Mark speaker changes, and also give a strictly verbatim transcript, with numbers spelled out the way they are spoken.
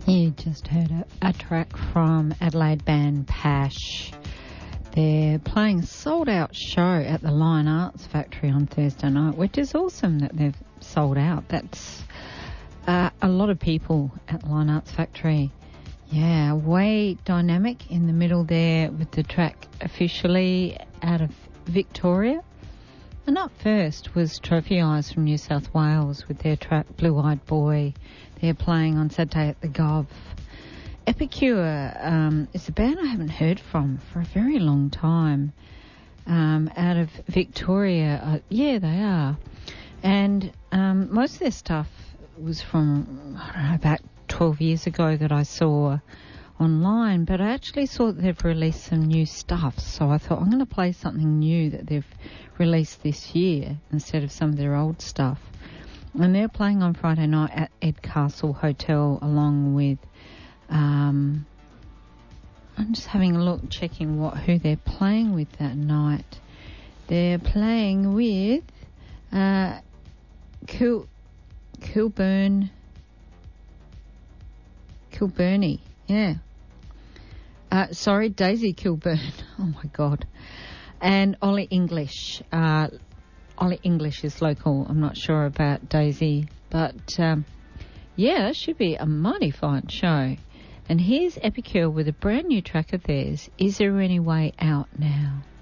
Speaker 1: You just heard a, a track from Adelaide band Pash. They're playing a sold-out show at the Lion Arts Factory on Thursday night, which is awesome that they've sold out. That's uh, a lot of people at the Lion Arts Factory. Yeah, way dynamic in the middle there with the track Officially out of Victoria. And up first was Trophy Eyes from New South Wales with their track Blue Eyed Boy. They're playing on Saturday at the Gov. Epicure um, is a band I haven't heard from for a very long time. Um, out of Victoria. Uh, yeah, they are. And um, most of their stuff was from, I don't know, about twelve years ago that I saw online. But I actually saw that they've released some new stuff. So I thought I'm going to play something new that they've released this year instead of some of their old stuff. And they're playing on Friday night at Edcastle Hotel along with, um, I'm just having a look, checking what who they're playing with that night. They're playing with uh, Kil, Kilburn, Kilburney, yeah. Uh, sorry, Daisy Kilburn. Oh, my God. And Ollie English. Uh, Ollie English is local. I'm not sure about Daisy. But, um, yeah, it should be a mighty fine show. And here's Epicure with a brand new track of theirs, Is There Any Way Out Now?